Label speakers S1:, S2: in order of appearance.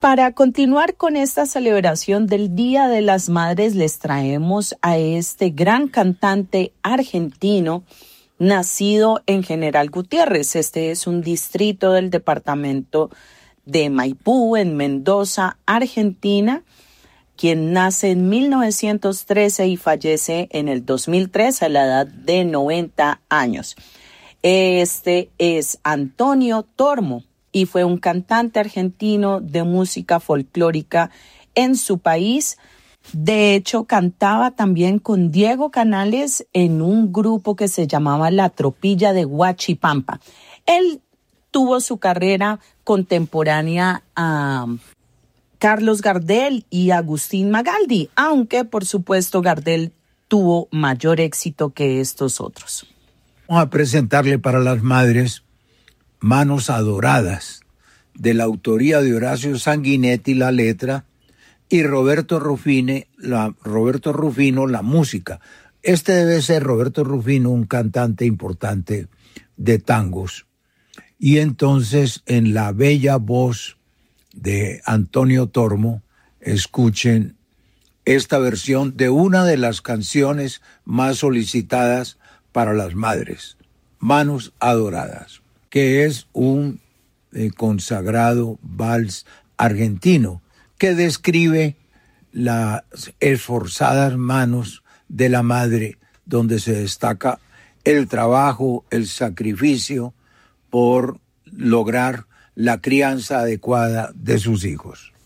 S1: Para continuar con esta celebración del Día de las Madres, les traemos a este gran cantante argentino nacido en General Gutiérrez. Este es un distrito del departamento de Maipú, en Mendoza, Argentina, quien nace en 1913 y fallece en el 2003 a la edad de 90 años. Este es Antonio Tormo y fue un cantante argentino de música folclórica en su país. De hecho, cantaba también con Diego Canales en un grupo que se llamaba La Tropilla de Huachipampa. Él tuvo su carrera contemporánea a Carlos Gardel y Agustín Magaldi, aunque por supuesto Gardel tuvo mayor éxito que estos otros.
S2: Vamos a presentarle para las madres Manos Adoradas, de la autoría de Horacio Sanguinetti, la letra, y Roberto Rufino, la música. Este debe ser Roberto Rufino, un cantante importante de tangos. Y entonces, en la bella voz de Antonio Tormo, escuchen esta versión de una de las canciones más solicitadas para las madres, Manos Adoradas, que es un consagrado vals argentino que describe las esforzadas manos de la madre, donde se destaca el trabajo, el sacrificio por lograr la crianza adecuada de sus hijos.